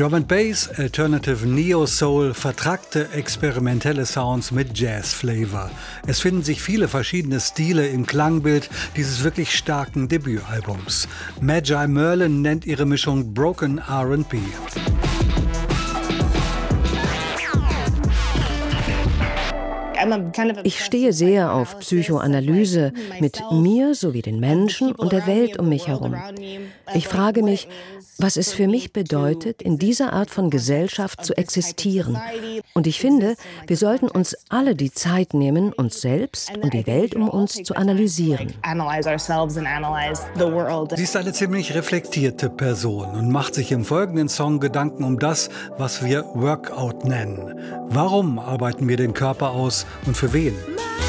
Drum and Bass, Alternative Neo Soul, vertrackte experimentelle Sounds mit Jazz-Flavor. Es finden sich viele verschiedene Stile im Klangbild dieses wirklich starken Debütalbums. Magi Merlin nennt ihre Mischung Broken R&B. Ich stehe sehr auf Psychoanalyse mit mir sowie den Menschen und der Welt um mich herum. Ich frage mich, was es für mich bedeutet, in dieser Art von Gesellschaft zu existieren. Und ich finde, wir sollten uns alle die Zeit nehmen, uns selbst und die Welt um uns zu analysieren. Sie ist eine ziemlich reflektierte Person und macht sich im folgenden Song Gedanken um das, was wir Workout nennen. Warum arbeiten wir den Körper aus und für wen?